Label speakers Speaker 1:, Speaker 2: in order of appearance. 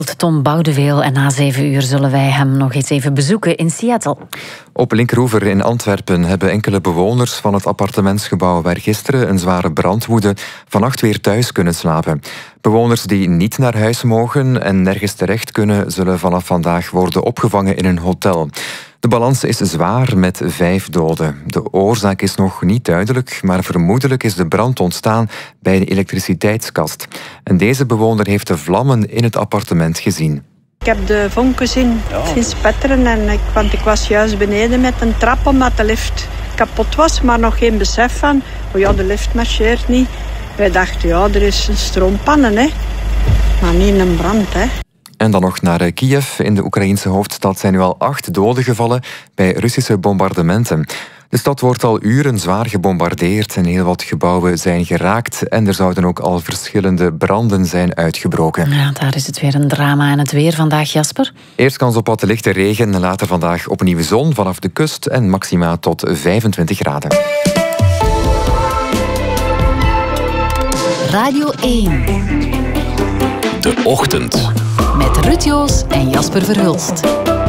Speaker 1: Tom Boudeweel en na 7 uur zullen wij hem nog eens even bezoeken in Seattle.
Speaker 2: Op Linkeroever in Antwerpen hebben enkele bewoners van het appartementsgebouw waar gisteren een zware brand woedde, vannacht weer thuis kunnen slapen. Bewoners die niet naar huis mogen en nergens terecht kunnen, zullen vanaf vandaag worden opgevangen in een hotel. De balans is zwaar met 5 doden. De oorzaak is nog niet duidelijk, maar vermoedelijk is de brand ontstaan bij de elektriciteitskast. En deze bewoner heeft de vlammen in het appartement gezien.
Speaker 3: Ik heb de vonken zien spetteren, want ik was juist beneden met een trap omdat de lift kapot was, maar nog geen besef van, de lift marcheert niet. Wij dachten, er is een stroompanne, hè. Maar niet een brand, hè.
Speaker 2: En dan nog naar Kiev. In de Oekraïense hoofdstad zijn nu al 8 doden gevallen bij Russische bombardementen. De stad wordt al uren zwaar gebombardeerd en heel wat gebouwen zijn geraakt. En er zouden ook al verschillende branden zijn uitgebroken.
Speaker 1: Ja, daar is het weer een drama. En het weer vandaag, Jasper?
Speaker 2: Eerst kans op wat lichte regen, later vandaag opnieuw zon vanaf de kust en maxima tot 25 graden.
Speaker 1: Radio 1.
Speaker 4: De Ochtend.
Speaker 1: Met Ruud Joos en Jasper Verhulst.